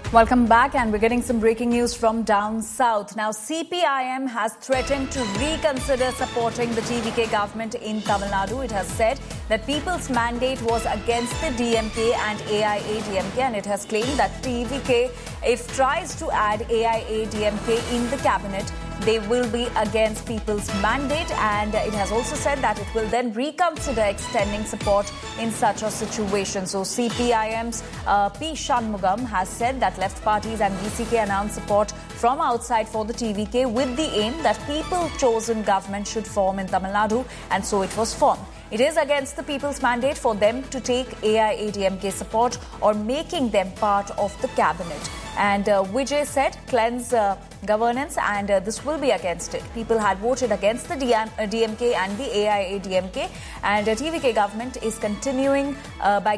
Welcome back, and we're getting some breaking news from down south. Now, CPIM has threatened to reconsider supporting the TVK government in Tamil Nadu. It has said that people's mandate was against the DMK and AIADMK, and it has claimed that TVK, if tries to add AIADMK in the cabinet, they will be against people's mandate, and it has also said that it will then reconsider extending support in such a situation. So CPIM's P. Shanmugam has said that left parties and VCK announced support from outside for the TVK with the aim that people-chosen government should form in Tamil Nadu, and so it was formed. It is against the people's mandate for them to take AIADMK support or making them part of the cabinet. And Vijay said, cleanse governance, and this will be against it. People had voted against the DMK and the AIADMK, and TVK government is continuing by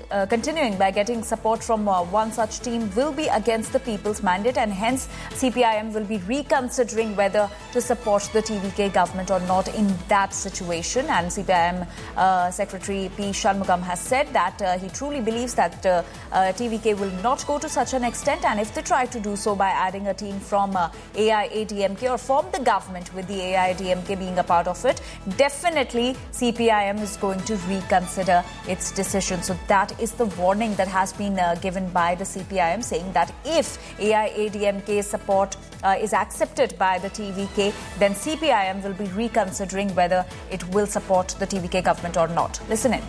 getting support from one such team will be against the people's mandate, and hence CPIM will be reconsidering whether to support the TVK government or not in that situation. And CPIM Secretary P. Shanmugam has said that he truly believes that TVK will not go to such an extent, and if they try to do so by adding a team from AIADMK or form the government with the AIADMK being a part of it, definitely CPIM is going to reconsider its decision. So that is the warning that has been given by the CPIM, saying that if AIADMK support is accepted by the TVK, then CPIM will be reconsidering whether it will support the TVK government or not. Listen in.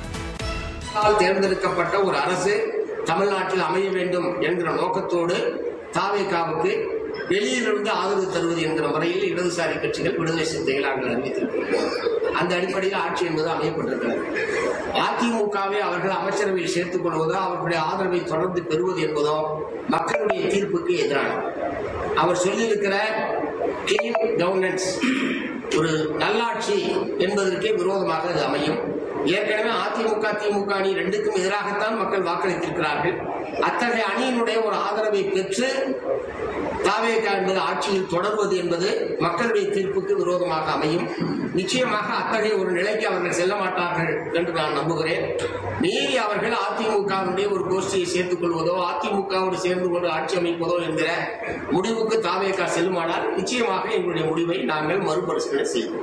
தேர்ந்தெடுக்கப்பட்ட ஒரு அரசு தமிழ்நாட்டில் அமைய வேண்டும் என்கிற நோக்கத்தோடு தாவேகாவுக்கு வெளியிலிருந்து ஆதரவு தருவது என்கிற முறையில் இடதுசாரி கட்சிகள் விடுதலை சிறுத்தைகள் அறிவித்திருக்கிறார்கள். அந்த அடிப்படையில் ஆட்சி என்பது அமையப்பட்டிருக்கிறது. அதிமுகவை அவர்கள் அமைச்சரவையில் சேர்த்துக் கொள்வதோ அவர்களுடைய ஆதரவை தொடர்ந்து பெறுவது என்பதோ மக்களுடைய தீர்ப்புக்கு எதிரானது. அவர் சொல்லியிருக்கிற கிளீன் கவர்னன்ஸ், ஒரு நல்லாட்சி என்பதற்கே விரோதமாக அது அமையும். ஏற்கனவே அதிமுக திமுக அணி ரெண்டுக்கும் எதிராகத்தான் மக்கள் வாக்களித்திருக்கிறார்கள். அத்தகைய அணியினுடைய ஒரு ஆதரவை பெற்று தாவேகா என்பது ஆட்சியில் தொடர்வது என்பது மக்களுடைய தீர்ப்புக்கு விரோதமாக அமையும். நிச்சயமாக அத்தகைய ஒரு நிலைக்கு அவர்கள் செல்ல மாட்டார்கள் என்று நான் நம்புகிறேன். மீறி அவர்கள் அதிமுகவுடைய ஒரு கோஷ்டியை சேர்த்துக் கொள்வதோ அதிமுகவோடு சேர்ந்து கொண்டு ஆட்சி அமைப்பதோ என்கிற முடிவுக்கு தாவேகா செல்லுமானால் நிச்சயமாக எங்களுடைய முடிவை நாங்கள் மறுபரிசீலனை செய்வோம்.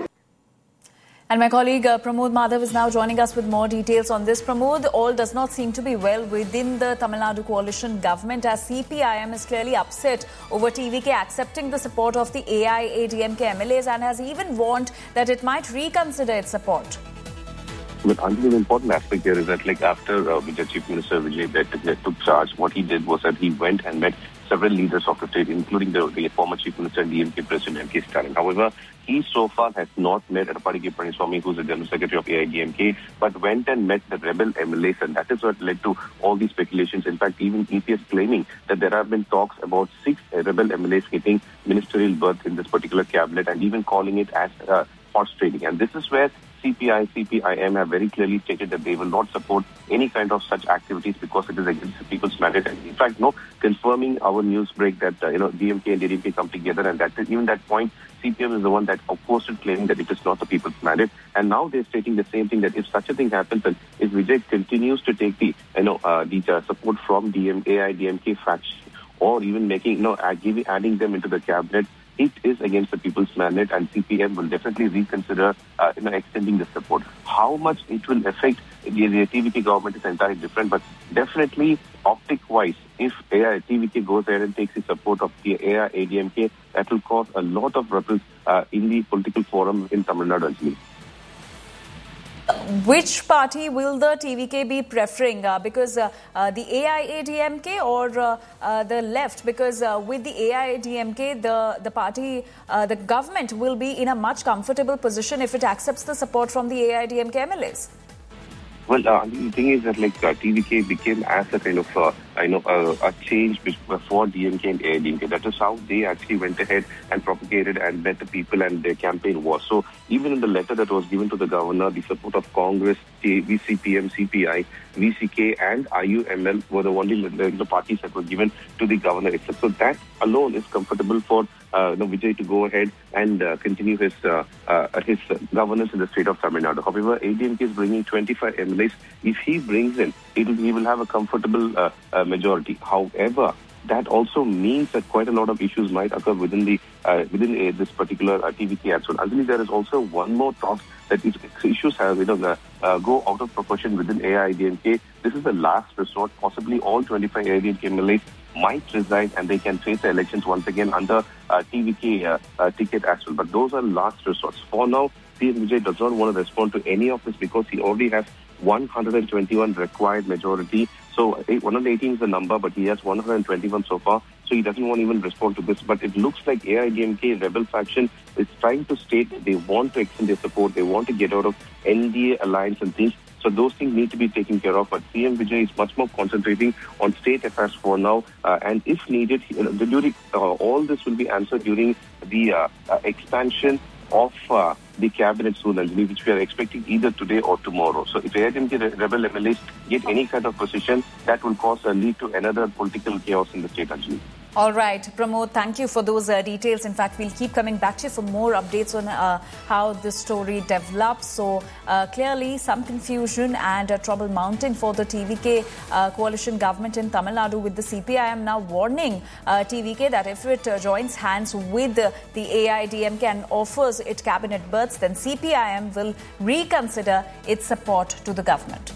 And my colleague Pramod Madhav is now joining us with more details on this. Pramod, all does not seem to be well within the Tamil Nadu coalition government, as CPIM is clearly upset over TVK accepting the support of the AIADMK MLAs and has even warned that it might reconsider its support. But I think an important aspect here is that, like, after Vijay Chief Minister Vijay took charge, what he did was that he went and met several leaders of the state, including the former Chief Minister and DMK President M.K. Stalin. However, he so far has not met Edappadi K. Palaniswamy, who is the General Secretary of AIADMK, but went and met the rebel MLAs, and that is what led to all these speculations. In fact, even EPS claiming that there have been talks about 6 rebel MLAs getting ministerial berth in this particular cabinet, and even calling it as horse trading. And this is where CPIM have very clearly stated that they will not support any kind of such activities because it is against the people's mandate. And in fact, confirming our news break that DMK and ADMK come together, and that is even that point, CPM is the one that opposed it, claiming that it is not the people's mandate. And now they're stating the same thing, that if such a thing happens, and if Vijay continues to take the support from AIADMK faction, or even making adding them into the cabinet, it is against the people's mandate, and CPM will definitely reconsider extending the support. How much it will affect the TVK government is entirely different, but definitely optic-wise, if TVK goes ahead and takes the support of the AIADMK, that will cause a lot of ripples in the political forum in Tamil Nadu. Which party will the TVK be preferring? Because the AIADMK or the left? Because with the AIADMK, the party, the government will be in a much comfortable position if it accepts the support from the AIADMK MLAs. Well, the thing is that TVK became as a kind of a change for DMK and AIADMK. That is how they actually went ahead and propagated and met the people, and their campaign was. So even in the letter that was given to the governor, the support of Congress, VCPM, CPI, VCK and IUML were the only the parties that were given to the governor itself. So that alone is comfortable for Vijay to go ahead and continue his governance in the state of Tamil Nadu. However, ADMK is bringing 25 MLAs. If he brings in, he will have a comfortable majority. However, that also means that quite a lot of issues might occur within this particular TVK as well. Anjali, there is also one more talk that these issues have go out of proportion within AIADMK. This is the last resort. Possibly all 25 AIADMK MLAs might resign and they can face the elections once again under TVK ticket as well. But those are last resorts. For now, CM Vijay does not want to respond to any of this because he already has 121 required majority. So 118 is the number, but he has 121 so far. So he doesn't want to even respond to this. But it looks like AIADMK rebel faction is trying to state that they want to extend their support. They want to get out of NDA alliance and things. So those things need to be taken care of. But CM Vijay is much more concentrating on state affairs for now. And if needed, all this will be answered during the expansion of the cabinet soon, which we are expecting either today or tomorrow. So if AIADMK rebel MLAs get any kind of position, that will cause a lead to another political chaos in the state, Anjali. All right, Pramod, thank you for those details. In fact, we'll keep coming back to you for more updates on how this story develops. So clearly some confusion and trouble mounting for the TVK coalition government in Tamil Nadu, with the CPIM now warning TVK that if it joins hands with the AIADMK and offers it cabinet berths, then CPIM will reconsider its support to the government.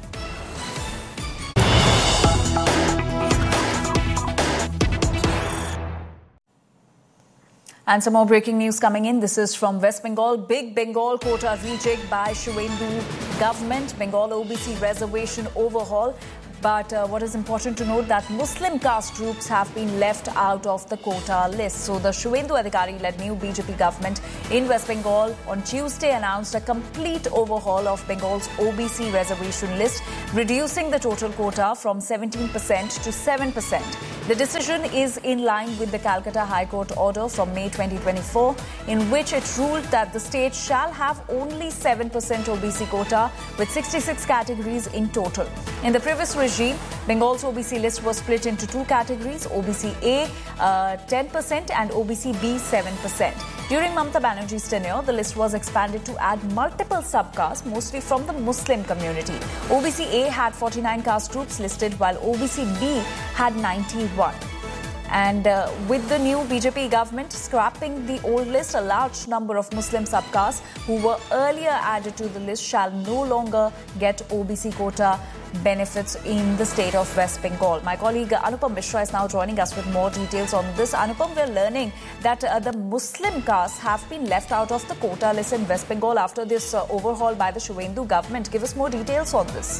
And some more breaking news coming in. This is from West Bengal. Big Bengal quota reject by Suvendu government. Bengal OBC reservation overhaul. But what is important to note that Muslim caste groups have been left out of the quota list. So the Suvendu Adhikari-led new BJP government in West Bengal on Tuesday announced a complete overhaul of Bengal's OBC reservation list, reducing the total quota from 17% to 7%. The decision is in line with the Calcutta High Court order from May 2024, in which it ruled that the state shall have only 7% OBC quota with 66 categories in total. In the previous regime, Bengal's OBC list was split into two categories, OBC A 10% and OBC B 7%. During Mamata Banerjee's tenure, the list was expanded to add multiple subcastes, mostly from the Muslim community. OBC A had 49 caste groups listed, while OBC B had 91. And with the new BJP government scrapping the old list, a large number of Muslim subcastes who were earlier added to the list shall no longer get OBC quota benefits in the state of West Bengal. My colleague Anupam Mishra is now joining us with more details on this. Anupam, we're learning that the Muslim castes have been left out of the quota list in West Bengal after this overhaul by the Suvendu government. Give us more details on this.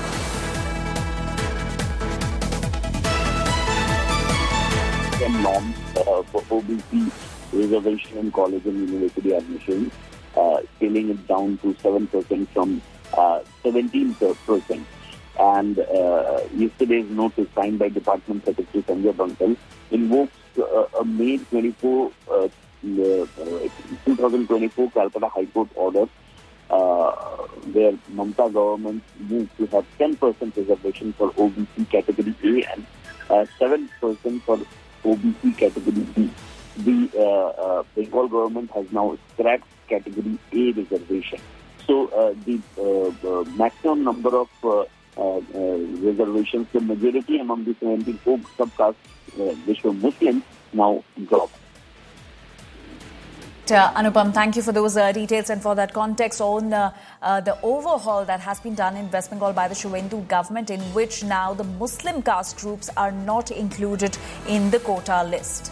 Norms for OBC reservation in college and university admissions, scaling it down to 7% from 17%. And yesterday's notice signed by Department Secretary Sanjay Bansal invokes a May 2024 Calcutta High Court order where Mamata government moved to have 10% reservation for OBC category A and 7% for OBC category B. The Bengal government has now scrapped category A reservation. So the maximum number of reservations, the majority among the 74 subcastes which were Muslims, now dropped. Anupam, thank you for those details and for that context on the overhaul that has been done in West Bengal by the Suvendu government, in which now the Muslim caste groups are not included in the quota list.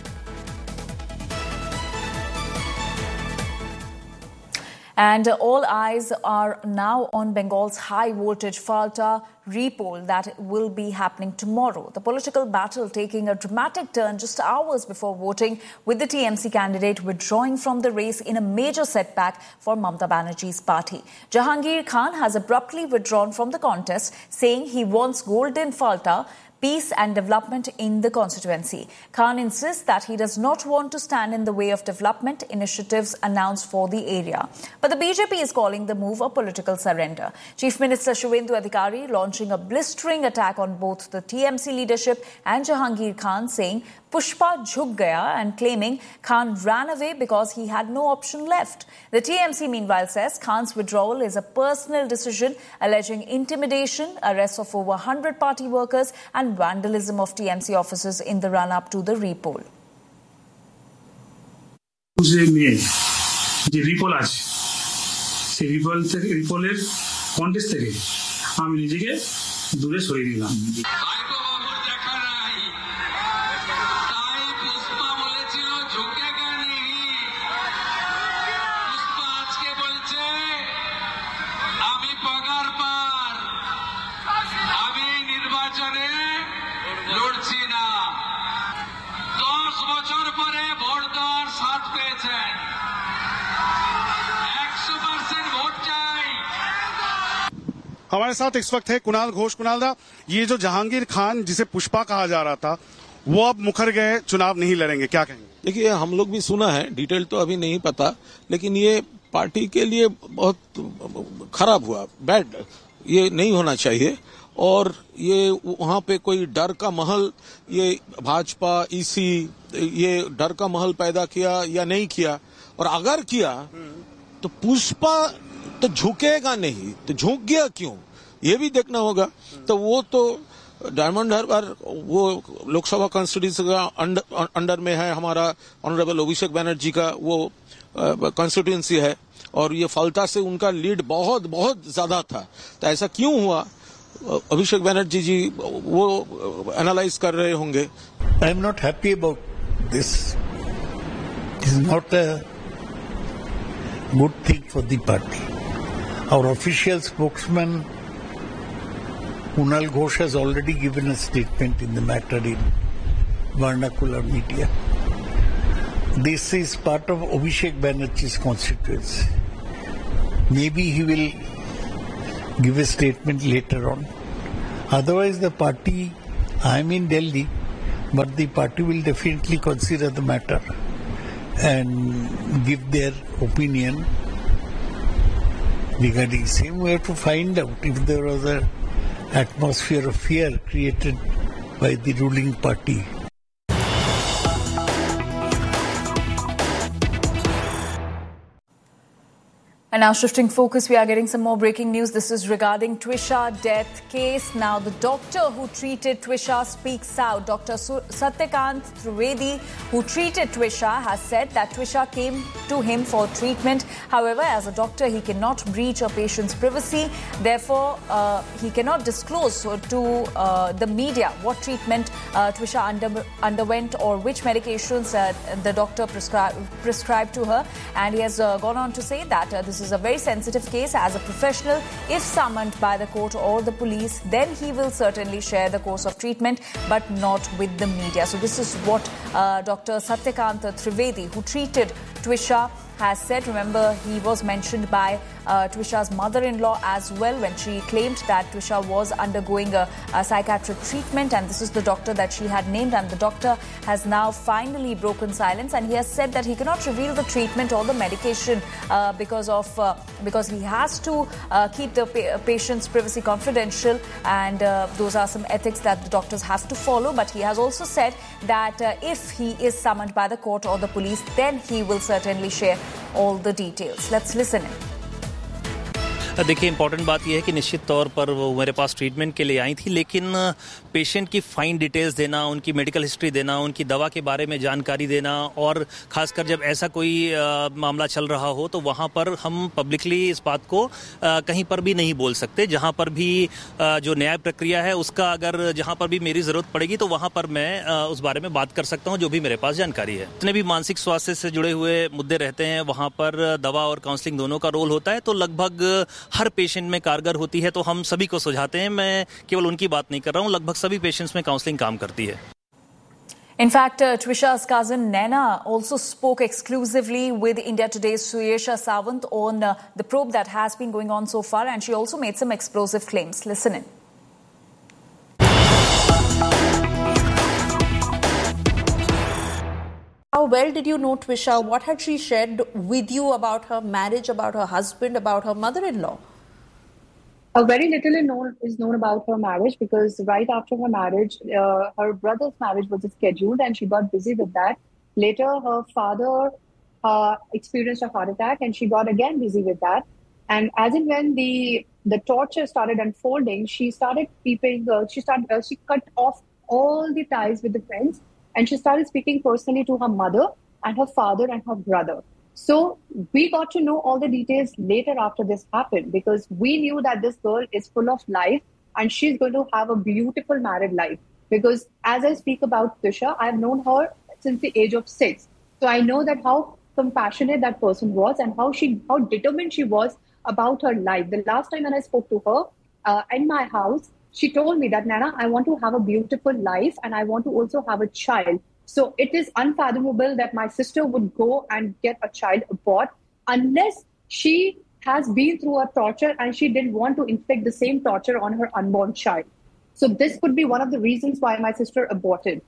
And all eyes are now on Bengal's high-voltage Falta repoll that will be happening tomorrow. The political battle taking a dramatic turn just hours before voting, with the TMC candidate withdrawing from the race in a major setback for Mamata Banerjee's party. Jahangir Khan has abruptly withdrawn from the contest, saying he wants golden Falta, peace and development in the constituency. Khan insists that he does not want to stand in the way of development initiatives announced for the area. But the BJP is calling the move a political surrender. Chief Minister Suvendu Adhikari launching a blistering attack on both the TMC leadership and Jahangir Khan, saying Pushpa jhuk gaya and claiming Khan ran away because he had no option left. The TMC meanwhile says Khan's withdrawal is a personal decision, alleging intimidation, arrests of over 100 party workers and vandalism of TMC offices in the run-up to the repoll. যে রিপোল আছে সেই রিপোলের contest থেকে আমি নিজেকে দূরে সরিয়ে নিলাম। हमारे साथ इस वक्त है कुणाल घोष। कुणाल दा, ये जो जहांगीर खान जिसे पुष्पा कहा जा रहा था वो अब मुकर गए, चुनाव नहीं लड़ेंगे, क्या कहेंगे? देखिए, हम लोग भी सुना है, डिटेल तो अभी नहीं पता, लेकिन ये पार्टी के लिए बहुत खराब हुआ, बैड, ये नहीं होना चाहिए। और ये वहां पे कोई डर का महल, ये भाजपा ईसी ये डर का महल पैदा किया या नहीं किया, और अगर किया तो पुष्पा तो झुकेगा नहीं, तो झुक गया क्यों, ये भी देखना होगा। तो वो तो डायमंड हार्बर वो लोकसभा कॉन्स्टिट्यूंसी का अंडर में है, हमारा ऑनरेबल अभिषेक बनर्जी का वो कॉन्स्टिट्यूंसी है, और ये फलता से उनका लीड बहुत बहुत ज्यादा था। तो ऐसा क्यों हुआ, अभिषेक बनर्जी जी वो एनालाइज कर रहे होंगे। I am not happy about this, it is not a good thing for the party. Our official spokesman, Kunal Ghosh, has already given a statement in the matter in vernacular media. This is part of Abhishek Banerjee's constituency. Maybe he will give a statement later on. Otherwise, the party, I am in Delhi, but the party will definitely consider the matter and give their opinion regarding same. We have to find out if there was an atmosphere of fear created by the ruling party. And now shifting focus, we are getting some more breaking news. This is regarding Twisha death case. Now the doctor who treated Twisha speaks out. Dr. Satyakant Trivedi, who treated Twisha, has said that Twisha came to him for treatment. However, as a doctor, he cannot breach a patient's privacy. Therefore, he cannot disclose to the media what treatment Twisha underwent or which medications the doctor prescribed to her. And he has gone on to say that this is a very sensitive case. As a professional, if summoned by the court or the police, then he will certainly share the course of treatment, but not with the media. So this is what Dr. Satyakant Trivedi, who treated Twisha, has said. Remember, he was mentioned by Twisha's mother-in-law as well when she claimed that Twisha was undergoing a psychiatric treatment, and this is the doctor that she had named, and the doctor has now finally broken silence, and he has said that he cannot reveal the treatment or the medication because he has to keep the patient's privacy confidential, and those are some ethics that the doctors have to follow. But he has also said that if he is summoned by the court or the police, then he will certainly share all the details. Let's listen in. देखिए, important बात यह है कि निश्चित तौर पर वो मेरे पास ट्रीटमेंट के लिए आई थी, लेकिन पेशेंट की फाइन डिटेल्स देना, उनकी मेडिकल हिस्ट्री देना, उनकी दवा के बारे में जानकारी देना, और खासकर जब ऐसा कोई मामला चल रहा हो तो वहाँ पर हम पब्लिकली इस बात को कहीं पर भी नहीं बोल सकते। जहाँ पर भी जो न्याय प्रक्रिया है उसका अगर जहाँ पर भी मेरी ज़रूरत पड़ेगी तो वहाँ पर मैं उस बारे में बात कर सकता हूँ, जो भी मेरे पास जानकारी है। जितने भी मानसिक स्वास्थ्य से जुड़े हुए मुद्दे रहते हैं वहाँ पर दवा और काउंसलिंग दोनों का रोल होता है, तो लगभग हर पेशेंट में कारगर होती है, तो हम सभी को सुझाते हैं। मैं केवल उनकी बात नहीं कर रहा हूं, लगभग सभी पेशेंट्स में काउंसलिंग काम करती है। In fact, Twisha's cousin Naina also spoke exclusively with India Today's Suyesha Sawant on the probe that has been going on so far, and she also made some explosive claims. Listen in. How well did you know Twisha? What had she shared with you about her marriage, about her husband, about her mother-in-law? Very little is known about her marriage, because right after her marriage, her brother's marriage was scheduled and she got busy with that. Later, her father experienced a heart attack and she got again busy with that. And as and when the torture started unfolding, she started keeping, she cut off all the ties with the friends, and she started speaking personally to her mother and her father and her brother. So we got to know all the details later after this happened, because we knew that this girl is full of life and she's going to have a beautiful married life. Because as I speak about Trisha, I've known her since the age of 6. So I know that how compassionate that person was and how determined she was about her life. The last time when I spoke to her in my house, she told me that, Nana, I want to have a beautiful life and I want to also have a child. So it is unfathomable that my sister would go and get a child abort unless she has been through a torture and she didn't want to inflict the same torture on her unborn child. So this could be one of the reasons why my sister aborted.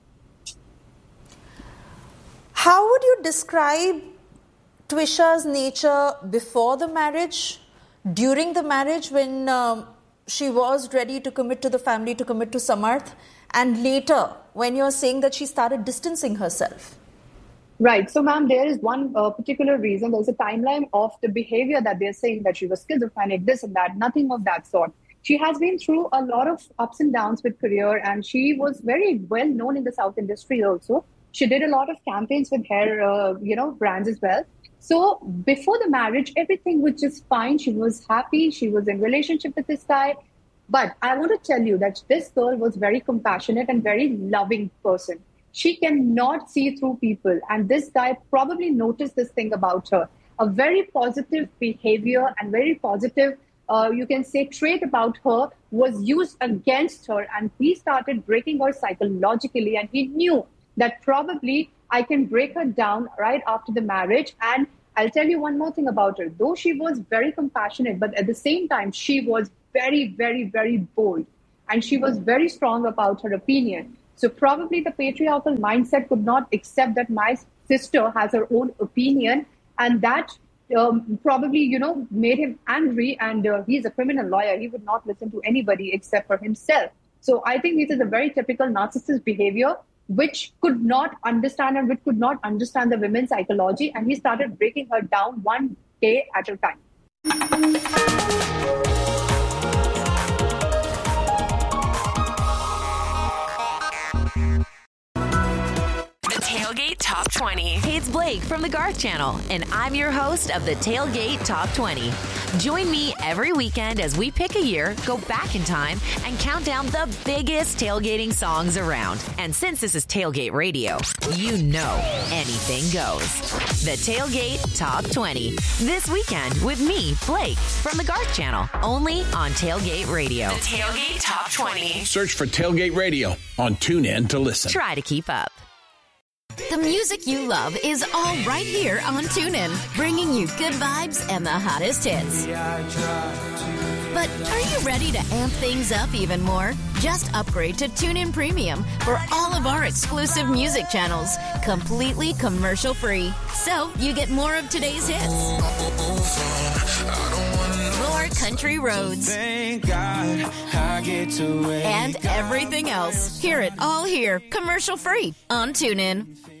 How would you describe Twisha's nature before the marriage, during the marriage when she was ready to commit to the family, to commit to Samarth, and later when you're saying that she started distancing herself? Right. So, ma'am, there is one particular reason. There's a timeline of the behavior that they're saying that she was schizophrenic, this and that, nothing of that sort. She has been through a lot of ups and downs with career, and she was very well known in the South industry also. She did a lot of campaigns with hair, brands as well. So before the marriage, everything was just fine. She was happy. She was in relationship with this guy. But I want to tell you that this girl was very compassionate and very loving person. She cannot see through people. And this guy probably noticed this thing about her. A very positive behavior and very positive, you can say, trait about her was used against her. And he started breaking her psychologically. And he knew that probably I can break her down right after the marriage. And I'll tell you one more thing about her. Though she was very compassionate, but at the same time, she was very, very, very bold. And she was very strong about her opinion. So probably the patriarchal mindset could not accept that my sister has her own opinion. And that probably, made him angry. And he's a criminal lawyer. He would not listen to anybody except for himself. So I think this is a very typical narcissist behavior, which could not understand and which could not understand the women's psychology. And he started breaking her down one day at a time. Tailgate Top 20. Hey, it's Blake from the Garth Channel, and I'm your host of the Tailgate Top 20. Join me every weekend as we pick a year, go back in time, and count down the biggest tailgating songs around. And since this is Tailgate Radio, you know anything goes. The Tailgate Top 20. This weekend with me, Blake, from the Garth Channel, only on Tailgate Radio. The Tailgate Top 20. Search for Tailgate Radio on TuneIn to listen. Try to keep up. The music you love is all right here on TuneIn, bringing you good vibes and the hottest hits. But are you ready to amp things up even more? Just upgrade to TuneIn Premium for all of our exclusive music channels, completely commercial-free. So you get more of today's hits, more country roads, thank God I get to and everything else. Hear it all here, commercial-free on TuneIn.